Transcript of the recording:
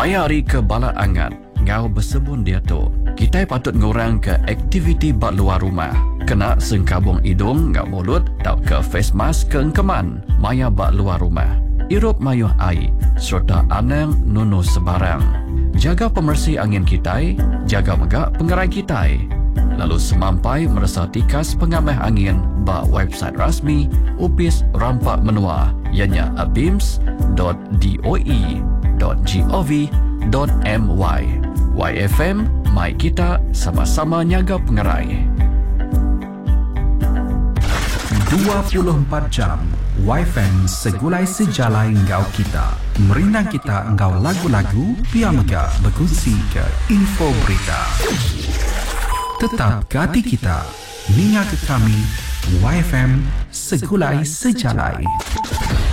Mayari ke bala angat, ngau bersebun dia tu. Kita patut ngurang ke aktiviti bak luar rumah. Kena sengkabung hidung ngau mulut, tau ke face mask ke engkeman. Maya bak luar rumah. Irup mayuh air, serta anang nunu sebarang. Jaga pemersih angin kita, jaga megak pengerai kita. Lalu semampai merasa tikas pengamah angin bak website rasmi UPIS Rampak Menua, ianya abims.doe.gov.my. YFM, mai kita sama-sama nyaga pengerai. 24 jam YFM segulai sejalai engkau kita. Merinang kita engkau lagu-lagu, pia mega berkongsi ke info berita. Tetap ke hati kita, minyak ke kami, YFM segulai sejalai.